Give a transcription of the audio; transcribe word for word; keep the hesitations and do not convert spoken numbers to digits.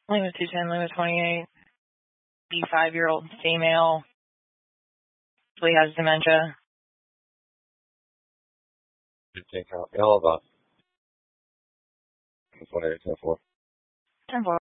Lima two ten, Lima twenty-eight, B five-year-old female. He has dementia. fifteen count. All about. twenty-eight, ten four. ten four.